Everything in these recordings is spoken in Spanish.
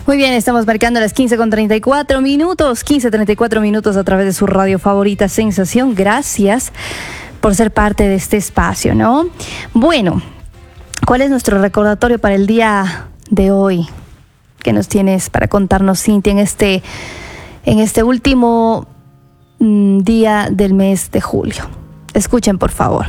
Muy bien, estamos marcando las 15:34 minutos, 15:34 minutos a través de su radio favorita Sensación. Gracias por ser parte de este espacio, ¿no? Bueno, ¿cuál es nuestro recordatorio para el día de hoy? ¿Qué nos tienes para contarnos, Cintia, en este último día del mes de julio? Escuchen, por favor.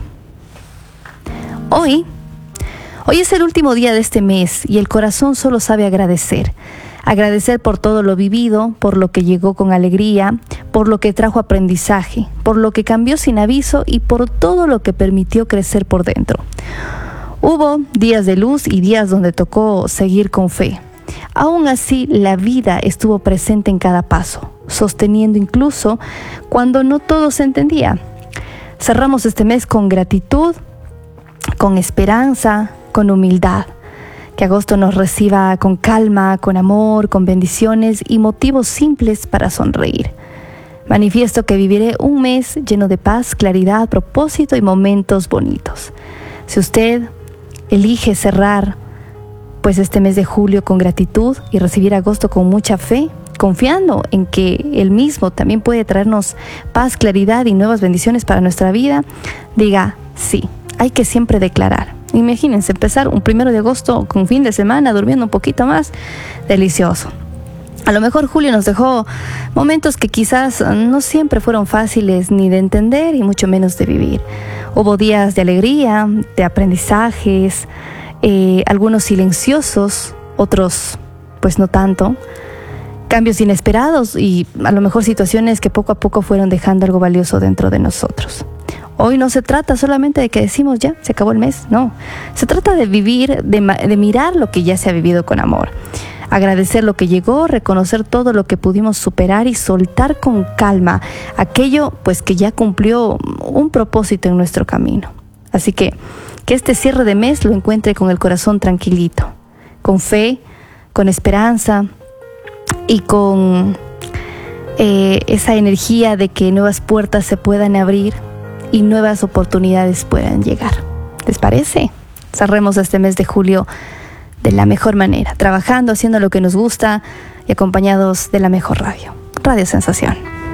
Hoy es el último día de este mes y el corazón solo sabe agradecer. Agradecer por todo lo vivido, por lo que llegó con alegría, por lo que trajo aprendizaje, por lo que cambió sin aviso y por todo lo que permitió crecer por dentro. Hubo días de luz y días donde tocó seguir con fe. Aún así, la vida estuvo presente en cada paso, sosteniendo incluso cuando no todo se entendía. Cerramos este mes con gratitud, con esperanza, con humildad. Que agosto nos reciba con calma, con amor, con bendiciones y motivos simples para sonreír. Manifiesto que viviré un mes lleno de paz, claridad, propósito y momentos bonitos. Si usted elige cerrar pues este mes de julio con gratitud y recibir agosto con mucha fe, confiando en que él mismo también puede traernos paz, claridad y nuevas bendiciones para nuestra vida, diga sí. Hay que siempre declarar. Imagínense empezar un 1 de agosto con fin de semana, durmiendo un poquito más, delicioso. A lo mejor julio nos dejó momentos que quizás no siempre fueron fáciles ni de entender y mucho menos de vivir. Hubo días de alegría, de aprendizajes, algunos silenciosos, otros pues no tanto. Cambios inesperados y a lo mejor situaciones que poco a poco fueron dejando algo valioso dentro de nosotros. Hoy no se trata solamente de que decimos ya, se acabó el mes, no. Se trata de vivir, de mirar lo que ya se ha vivido con amor. Agradecer lo que llegó, reconocer todo lo que pudimos superar y soltar con calma aquello pues que ya cumplió un propósito en nuestro camino. Así que este cierre de mes lo encuentre con el corazón tranquilito, con fe, con esperanza y con esa energía de que nuevas puertas se puedan abrir y nuevas oportunidades puedan llegar. ¿Les parece? Cerremos este mes de julio de la mejor manera, trabajando, haciendo lo que nos gusta y acompañados de la mejor radio. Radio Sensación.